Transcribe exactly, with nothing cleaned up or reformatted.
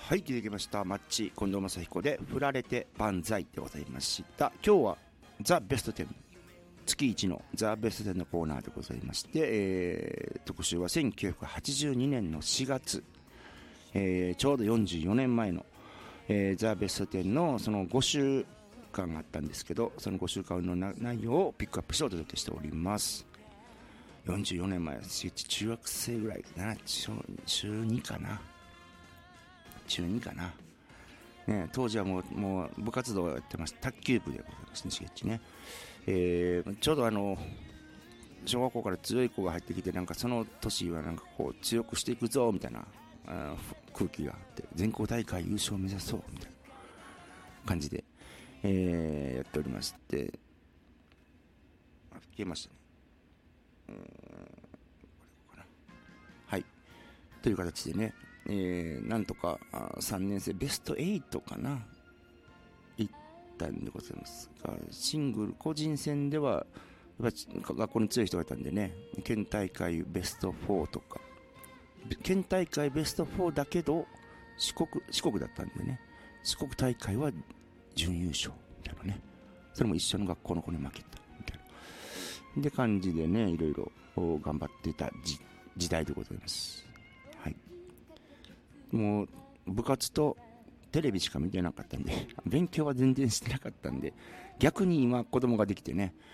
はい、聞いてきました。マッチ近藤正彦で振られて万歳でございました。今日はザ・ベストテン、月いちのザ・ベストテンのコーナーでございまして、えー、特集はせんきゅうひゃくはちじゅうにねんのしがつ、えー、ちょうどよんじゅうよねんまえの、えー、ザ・ベストテンのそのご週間があったんですけど、そのご週間の内容をピックアップしてお届けしております。よんじゅうよねんまえ、中学生ぐらいかな、中にかな中にかな、ね、当時はもう、もう部活動をやってました。卓球部でございますね、しげっちね、えー、ちょうどあの小学校から強い子が入ってきて、なんかその年はなんかこう強くしていくぞみたいなあ空気があって、全校大会優勝を目指そうみたいな感じで、えー、やっておりまして、あ、消えましたね、うーん、これかな、はい、という形でね、えー、なんとかさんねん生ベストはちかな行ったんでございますが、シングル個人戦ではやっぱ学校に強い人がいたんでね、県大会ベストよんとか、県大会ベストよんだけど四国四国だったんでね、四国大会は準優勝みたいなね、それも一緒の学校の子に負けたみたいなで感じでね、いろいろ頑張っていた時代でございます。はい、もう部活とテレビしか見てなかったんで、勉強は全然してなかったんで、逆に今子供ができてね、